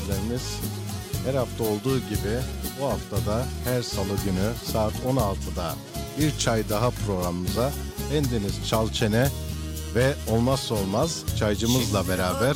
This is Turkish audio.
seyircilerimiz, her hafta olduğu gibi bu haftada her salı günü saat 16'da bir çay daha programımıza bendeniz Çalçene ve olmazsa olmaz çaycımızla beraber